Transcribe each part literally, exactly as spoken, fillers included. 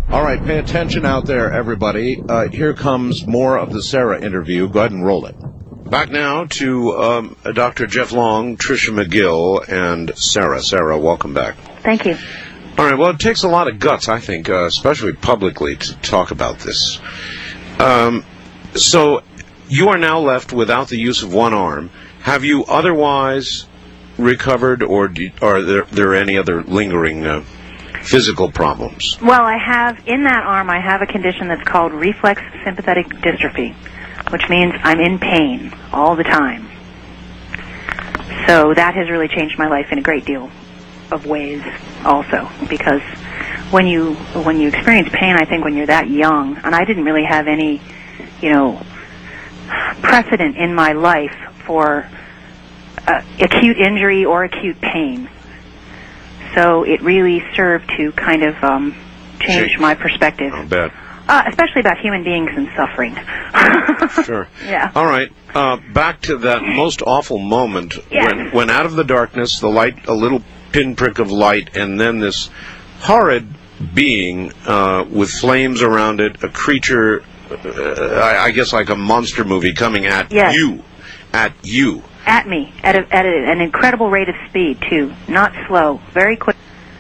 All right, pay attention out there, everybody. Uh, here comes more of the Sarah interview. Go ahead and roll it. Back now to um, Doctor Jeff Long, Tricia McGill, and Sarah. Sarah, welcome back. Thank you. All right, well, it takes a lot of guts, I think, uh, especially publicly, to talk about this. Um, so you are now left without the use of one arm. Have you otherwise recovered, or do, are there, there any other lingering uh, physical problems? Well, I have, in that arm, I have a condition that's called reflex sympathetic dystrophy, which means I'm in pain all the time. So that has really changed my life in a great deal of ways also, because when you when you experience pain, I think when you're that young, and I didn't really have any, you know, precedent in my life for uh, acute injury or acute pain. So it really served to kind of um, change my perspective. I'll bet. Uh, especially about human beings and suffering. Sure. Yeah. All right. Uh, back to that most awful moment yes. when, when out of the darkness, the light, a little pinprick of light, and then this horrid being uh, with flames around it, a creature, uh, I, I guess like a monster movie coming at yes. you, at you. At me, at, a, at a, an incredible rate of speed, too. Not slow, very quick.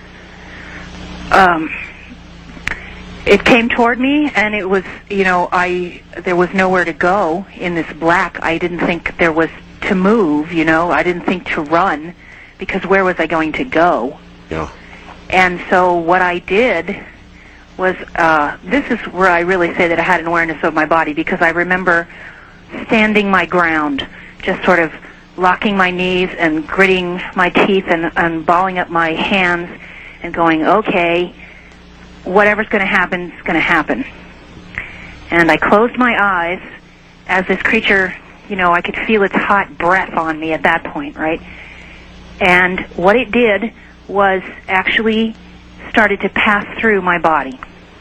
Um, it came toward me, and it was, you know, I there was nowhere to go in this black. I didn't think there was to move, you know. I didn't think to run, because where was I going to go? Yeah. And so what I did was, uh, this is where I really say that I had an awareness of my body, because I remember standing my ground, just sort of locking my knees and gritting my teeth and, and balling up my hands and going, okay, whatever's going to happen is going to happen. And I closed my eyes as this creature, you know, I could feel its hot breath on me at that point, right? And what it did was actually started to pass through my body.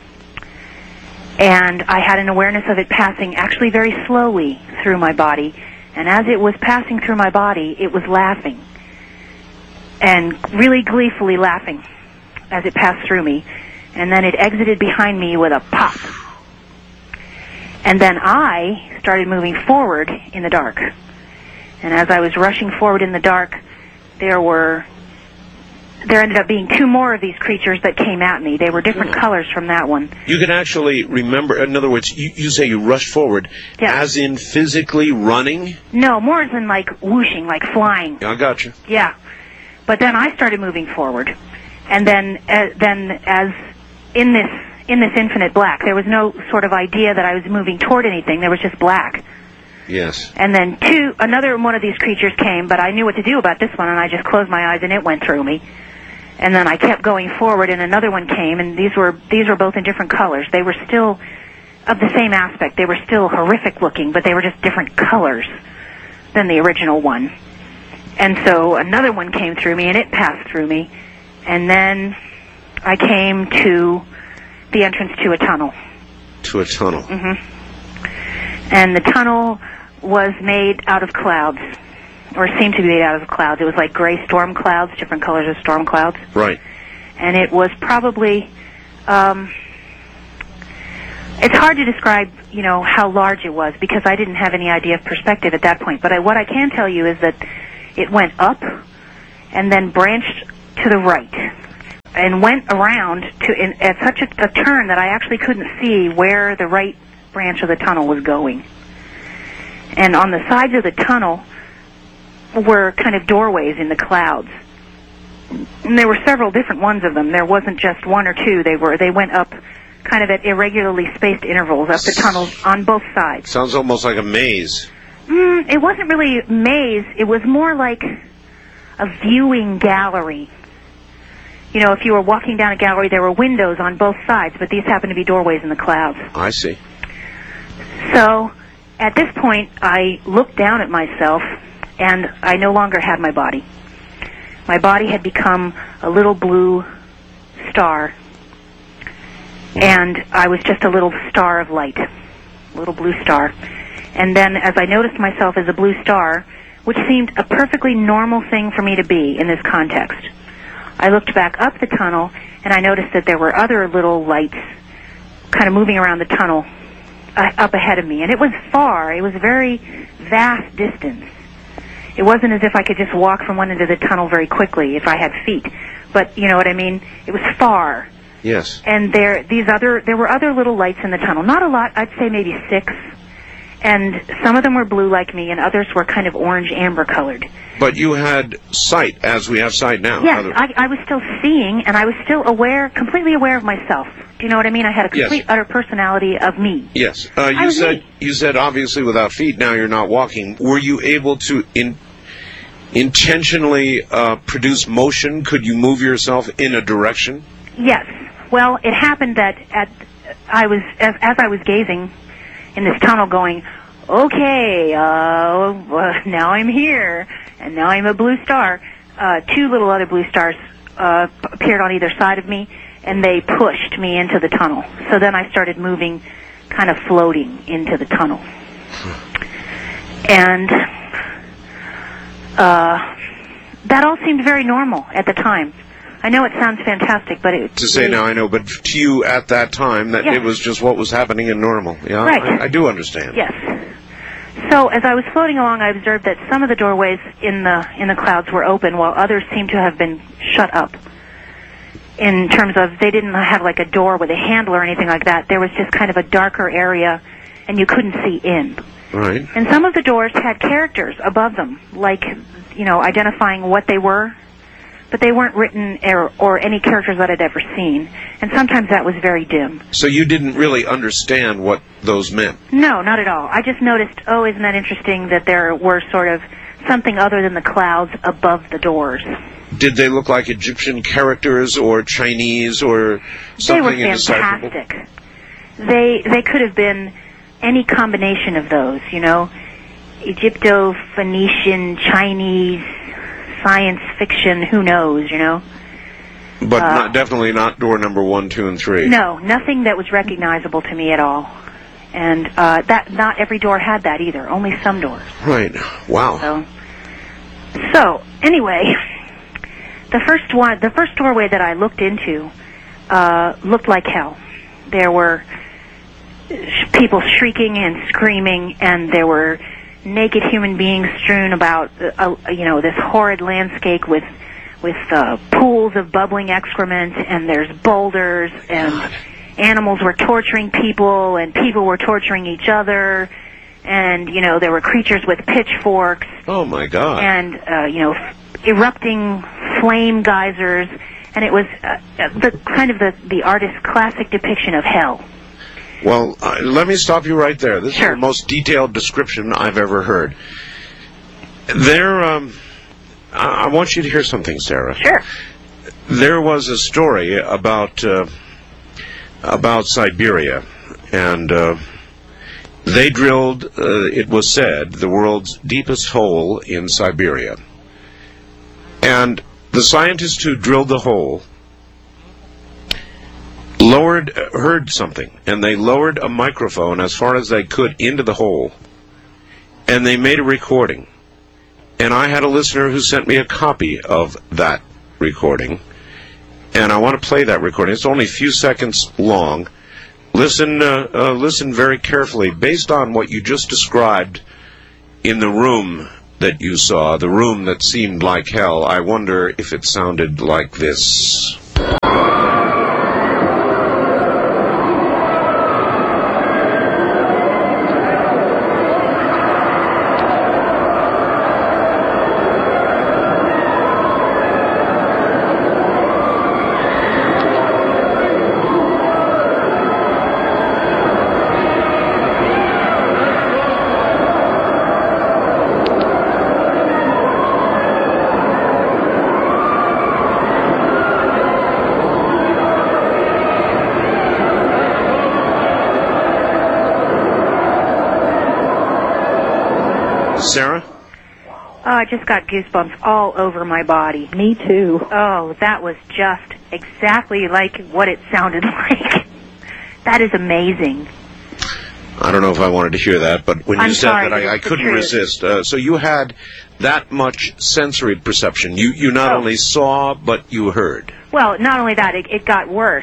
And I had an awareness of it passing actually very slowly through my body. And as it was passing through my body, it was laughing. And really gleefully laughing as it passed through me. And then it exited behind me with a pop. And then I started moving forward in the dark. And as I was rushing forward in the dark, there were, there ended up being two more of these creatures that came at me. They were different Hmm. colors from that one. You can actually remember, in other words, you, you say you rushed forward, Yeah. as in physically running? No, more than like whooshing, like flying. I got you. Yeah. But then I started moving forward. And then, uh, then as in this, in this infinite black, there was no sort of idea that I was moving toward anything. There was just black. Yes. And then two, another one of these creatures came, but I knew what to do about this one, and I just closed my eyes and it went through me. And then I kept going forward, and another one came, and these were these were both in different colors. They were still of the same aspect. They were still horrific looking, but they were just different colors than the original one. And so another one came through me, and it passed through me. And then I came to the entrance to a tunnel. To a tunnel. Mm-hmm. And the tunnel was made out of clouds, or seemed to be made out of clouds. It was like gray storm clouds, different colors of storm clouds. Right. And it was probably, um, it's hard to describe, you know, how large it was, because I didn't have any idea of perspective at that point. But I, what I can tell you is that it went up and then branched to the right and went around to in, at such a, a turn that I actually couldn't see where the right branch of the tunnel was going. And on the sides of the tunnel were kind of doorways in the clouds. And there were several different ones of them. There wasn't just one or two. They were they went up kind of at irregularly spaced intervals up the tunnels on both sides. Sounds almost like a maze. Mm, it wasn't really a maze. It was more like a viewing gallery. You know, if you were walking down a gallery, there were windows on both sides, but these happened to be doorways in the clouds. I see. So, at this point, I looked down at myself, and I no longer had my body. My body had become a little blue star, and I was just a little star of light, a little blue star. And then, as I noticed myself as a blue star, which seemed a perfectly normal thing for me to be in this context, I looked back up the tunnel, and I noticed that there were other little lights kind of moving around the tunnel uh, up ahead of me. And it was far. It was a very vast distance. It wasn't as if I could just walk from one end of the tunnel very quickly if I had feet. But, you know what I mean? It was far. Yes. And there these other there were other little lights in the tunnel. Not a lot. I'd say maybe six. And some of them were blue like me, and others were kind of orange amber colored. But you had sight, as we have sight now. Yes, Other... I, I was still seeing, and I was still aware, completely aware of myself. Do you know what I mean? I had a complete, yes. utter personality of me. Yes. Uh, you I was said me. you said obviously without feet. Now you're not walking. Were you able to in, intentionally uh, produce motion? Could you move yourself in a direction? Yes. Well, it happened that at I was as, as I was gazing in this tunnel, going, okay, uh, well, now I'm here, and now I'm a blue star. Uh, two little other blue stars uh, appeared on either side of me, and they pushed me into the tunnel. So then I started moving, kind of floating into the tunnel. And uh, that all seemed very normal at the time. I know it sounds fantastic, but it... To say now, I know, but to you at that time, that yes. it was just what was happening and normal. Yeah, right. I, I do understand. Yes. So as I was floating along, I observed that some of the doorways in the in the clouds were open, while others seemed to have been shut up. In terms of, they didn't have like a door with a handle or anything like that. There was just kind of a darker area, and you couldn't see in. Right. And some of the doors had characters above them, like, you know, identifying what they were, but they weren't written or, or any characters that I'd ever seen. And sometimes that was very dim. So you didn't really understand what those meant? No, not at all. I just noticed, oh, isn't that interesting that there were sort of something other than the clouds above the doors. Did they look like Egyptian characters or Chinese or something indecipherable? They were indecipherable? fantastic. They, they could have been any combination of those, you know, Egypto-Phoenician, Chinese, science fiction, who knows, you know. But uh, not, definitely not door number one, two, and three. No, nothing that was recognizable to me at all. And uh, that not every door had that either, only some doors. Right. Wow. So, so anyway, the first one, the first doorway that I looked into uh, looked like hell. There were sh- people shrieking and screaming, and there were naked human beings strewn about, uh, you know, this horrid landscape with with uh, pools of bubbling excrement, and there's boulders, and God. Animals were torturing people, and people were torturing each other, and, you know, there were creatures with pitchforks. Oh, my God. And, uh, you know, f- erupting flame geysers, and it was uh, the kind of the, the artist's classic depiction of hell. Well, uh, let me stop you right there. This Sure. is the most detailed description I've ever heard. There, um, I, I want you to hear something, Sarah. Sure. There was a story about uh, about Siberia, and uh, they drilled, uh, it was said, the world's deepest hole in Siberia. And the scientists who drilled the hole lowered, heard something, and they lowered a microphone as far as they could into the hole, and they made a recording. And I had a listener who sent me a copy of that recording, and I want to play that recording. It's only a few seconds long. Listen, uh, uh, listen very carefully. Based on what you just described in the room that you saw, the room that seemed like hell, I wonder if it sounded like this. Sarah? Oh, I just got goosebumps all over my body. Me too. Oh, that was just exactly like what it sounded like. That is amazing. I don't know if I wanted to hear that, but when you I'm said sorry, that, but I, I it's the couldn't truth. resist. Uh, so you had that much sensory perception. You you not Oh. only saw, but you heard. Well, not only that, it, it got worse.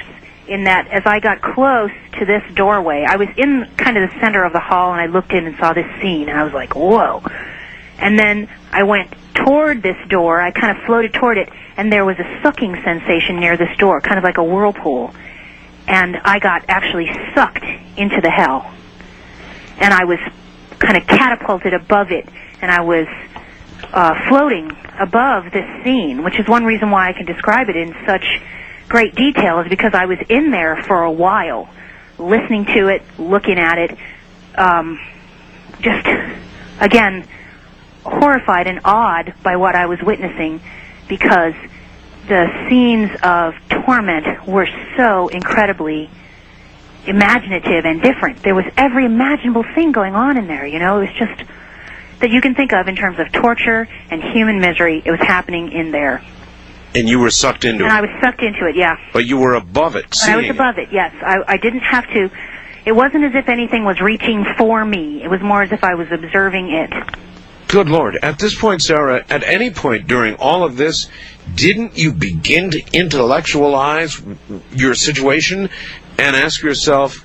in that as I got close to this doorway, I was in kind of the center of the hall, and I looked in and saw this scene, and I was like, whoa. And then I went toward this door. I kind of floated toward it, and there was a sucking sensation near this door, kind of like a whirlpool. And I got actually sucked into the hell. And I was kind of catapulted above it, and I was uh, floating above this scene, which is one reason why I can describe it in such great detail, is because I was in there for a while, listening to it, looking at it, um, just, again, horrified and awed by what I was witnessing, because the scenes of torment were so incredibly imaginative and different. There was every imaginable thing going on in there, you know. It was just that you can think of in terms of torture and human misery. It was happening in there. And you were sucked into and it. And I was sucked into it, yeah. But you were above it, seeing I was above it, yes. I, I didn't have to. It wasn't as if anything was reaching for me. It was more as if I was observing it. Good Lord. At this point, Sarah, at any point during all of this, didn't you begin to intellectualize your situation and ask yourself,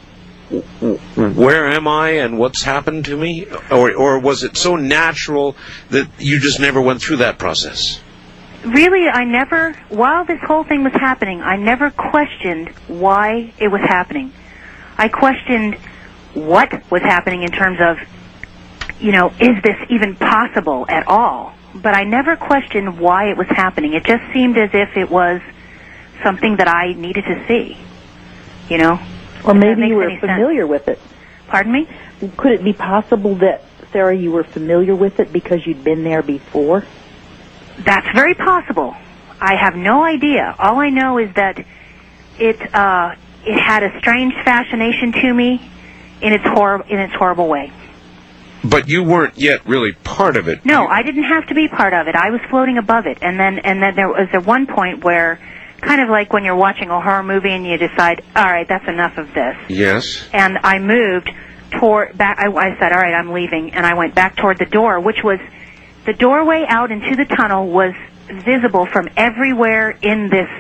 where am I and what's happened to me? Or, or was it so natural that you just never went through that process? Really, I never, while this whole thing was happening, I never questioned why it was happening. I questioned what was happening in terms of, you know, is this even possible at all? But I never questioned why it was happening. It just seemed as if it was something that I needed to see, you know? Or maybe you were familiar with it. Pardon me? Could it be possible that, Sarah, you were familiar with it because you'd been there before? That's very possible. I have no idea. All I know is that it uh, it had a strange fascination to me in its hor- in its horrible way. But you weren't yet really part of it. No, you... I didn't have to be part of it. I was floating above it, and then and then there was at one point where, kind of like when you're watching a horror movie and you decide, all right, that's enough of this. Yes. And I moved toward back. I, I said, all right, I'm leaving, and I went back toward the door, which was the doorway out into the tunnel was visible from everywhere in this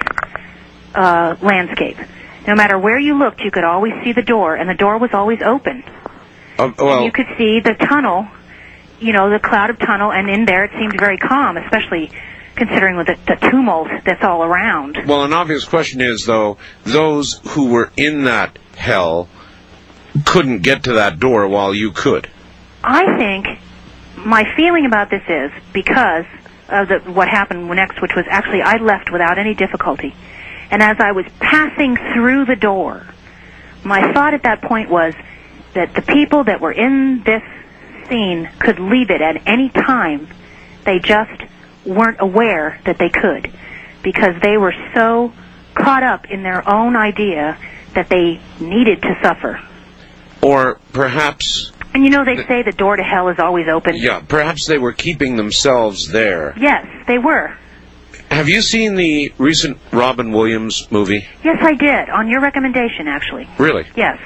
uh, landscape. No matter where you looked, you could always see the door, and the door was always open. Uh, well, and you could see the tunnel, you know, the cloud of tunnel, and in there it seemed very calm, especially considering with the, the tumult that's all around. Well, an obvious question is, though, those who were in that hell couldn't get to that door while you could. I think my feeling about this is because of the, what happened next, which was actually I left without any difficulty. And as I was passing through the door, my thought at that point was that the people that were in this scene could leave it at any time. They just weren't aware that they could, because they were so caught up in their own idea that they needed to suffer. Or perhaps... And you know, they say the door to hell is always open. Yeah, perhaps they were keeping themselves there. Yes, they were. Have you seen the recent Robin Williams movie? Yes, I did, on your recommendation, actually. Really? Yes.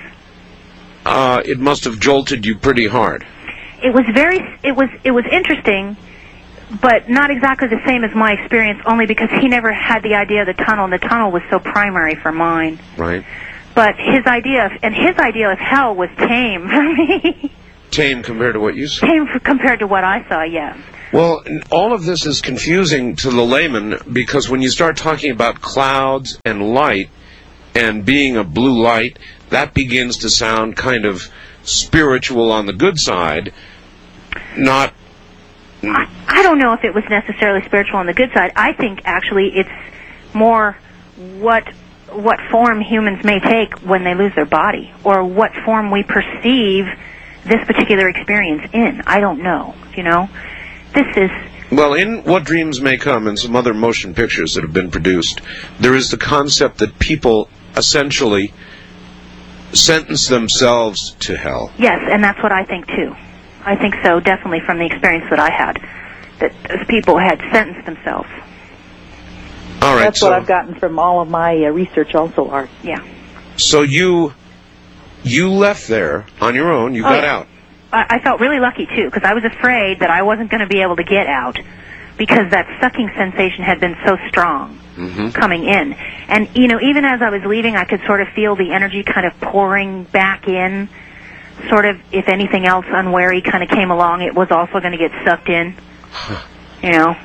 Uh, it must have jolted you pretty hard. It was very, it was, it was interesting, but not exactly the same as my experience, only because he never had the idea of the tunnel, and the tunnel was so primary for mine. Right. But his idea, of, and his idea of hell was tame for me. Tame compared to what you saw? Tame for, compared to what I saw, yes. Well, all of this is confusing to the layman, because when you start talking about clouds and light and being a blue light, that begins to sound kind of spiritual on the good side, not... I, I don't know if it was necessarily spiritual on the good side. I think, actually, it's more what what form humans may take when they lose their body, or what form we perceive this particular experience in. I don't know, you know? This is... Well, in What Dreams May Come and some other motion pictures that have been produced, there is the concept that people essentially sentence themselves to hell. Yes, and that's what I think, too. I think so, definitely, from the experience that I had, that those people had sentenced themselves. All right, That's so, what I've gotten from all of my uh, research also, Art. Yeah. So you you left there on your own. You oh, got yeah. out. I, I felt really lucky, too, because I was afraid that I wasn't going to be able to get out. because that sucking sensation had been so strong mm-hmm. coming in. And, you know, even as I was leaving, I could sort of feel the energy kind of pouring back in, sort of, if anything else unwary kind of came along, it was also going to get sucked in, you know.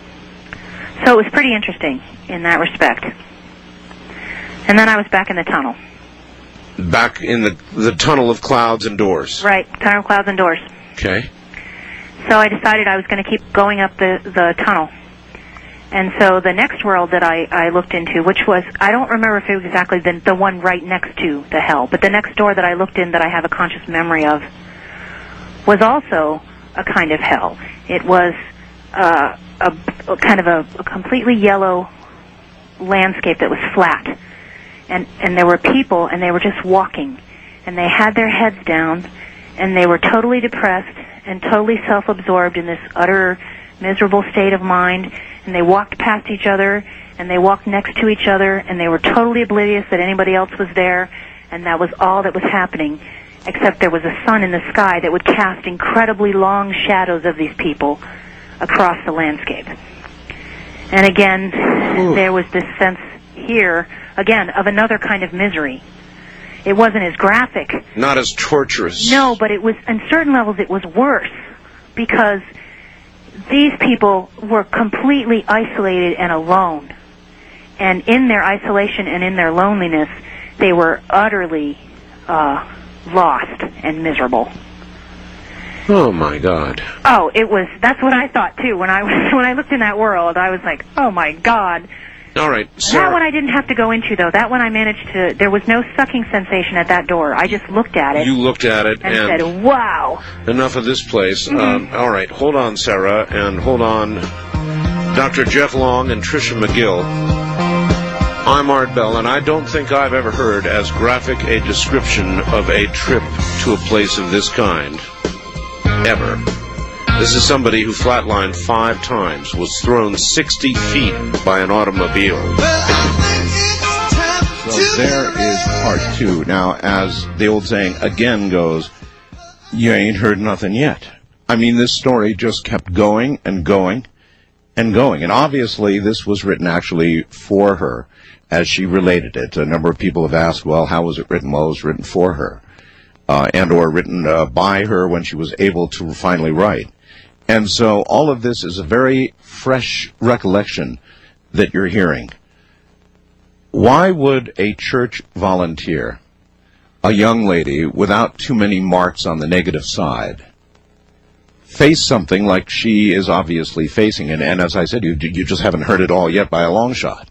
So it was pretty interesting in that respect. And then I was back in the tunnel. Back in the the tunnel of clouds and doors. Right, tunnel of clouds and doors. Okay. So I decided I was going to keep going up the, the tunnel. And so the next world that I, I looked into, which was, I don't remember if it was exactly the, the one right next to the hell, but the next door that I looked in that I have a conscious memory of was also a kind of hell. It was uh, a, a kind of a, a completely yellow landscape that was flat. And, and there were people, and they were just walking. And they had their heads down, and they were totally depressed and totally self-absorbed in this utter miserable state of mind. And they walked past each other, and they walked next to each other, and they were totally oblivious that anybody else was there, and that was all that was happening, except there was a sun in the sky that would cast incredibly long shadows of these people across the landscape. And again, Ooh. there was this sense here, again, of another kind of misery. It wasn't as graphic. Not as torturous. No, but it was, on certain levels, it was worse, because these people were completely isolated and alone. And in their isolation and in their loneliness, they were utterly uh, lost and miserable. Oh, my God. Oh, it was, that's what I thought, too. When I, was, when I looked in that world, I was like, oh, my God. All right, Sarah. That one I didn't have to go into, though. That one I managed to, there was no sucking sensation at that door. I just looked at it. You looked at it and, and said, wow. Enough of this place. Mm-hmm. Um, all right, hold on, Sarah, and hold on, Doctor Jeff Long and Tricia McGill. I'm Art Bell, and I don't think I've ever heard as graphic a description of a trip to a place of this kind. Ever. This is somebody who flatlined five times, was thrown sixty feet by an automobile. So there is part two. Now, as the old saying again goes, you ain't heard nothing yet. I mean, this story just kept going and going and going. And obviously, this was written actually for her as she related it. A number of people have asked, well, how was it written? Well, it was written for her, uh, and or written uh, by her when she was able to finally write. And so all of this is a very fresh recollection that you're hearing. Why would a church volunteer, a young lady without too many marks on the negative side, face something like she is obviously facing? And, and as I said, you, you just haven't heard it all yet by a long shot.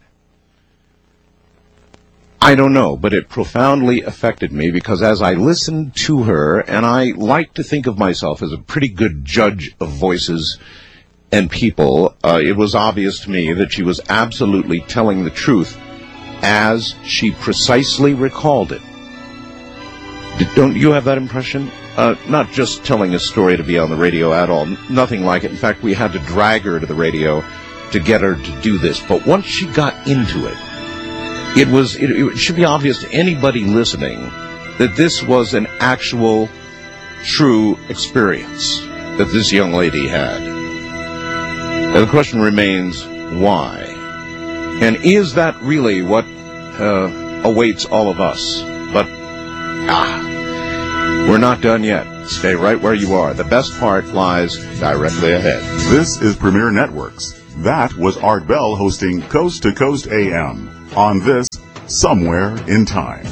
I don't know, but it profoundly affected me because as I listened to her, and I like to think of myself as a pretty good judge of voices and people, uh, it was obvious to me that she was absolutely telling the truth as she precisely recalled it. Don't you have that impression? Uh, not just telling a story to be on the radio at all, nothing like it. In fact, we had to drag her to the radio to get her to do this. But once she got into it, It was. It, it should be obvious to anybody listening that this was an actual, true experience that this young lady had. And the question remains, why? And is that really what uh, awaits all of us? But, ah, we're not done yet. Stay right where you are. The best part lies directly ahead. This is Premier Networks. That was Art Bell hosting Coast to Coast A M on this Somewhere in Time.